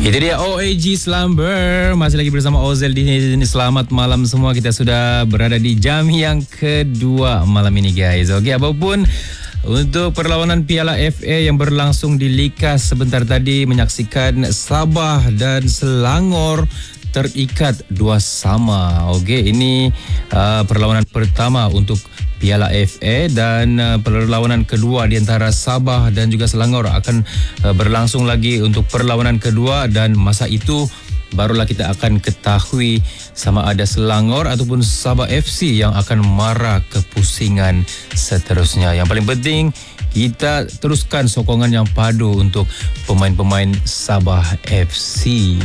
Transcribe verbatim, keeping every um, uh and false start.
Itu dia O A G Slumber. Masih lagi bersama Ozel di sini. Selamat malam semua. Kita sudah berada di jam yang kedua malam ini, guys. Okey, apapun untuk perlawanan Piala F A yang berlangsung di Likas sebentar tadi, menyaksikan Sabah dan Selangor terikat dua sama. Okey, ini uh, perlawanan pertama untuk Piala F A dan uh, perlawanan kedua di antara Sabah dan juga Selangor akan uh, berlangsung lagi untuk perlawanan kedua, dan masa itu barulah kita akan ketahui sama ada Selangor ataupun Sabah F C yang akan marah ke pusingan seterusnya. Yang paling penting, kita teruskan sokongan yang padu untuk pemain-pemain Sabah F C.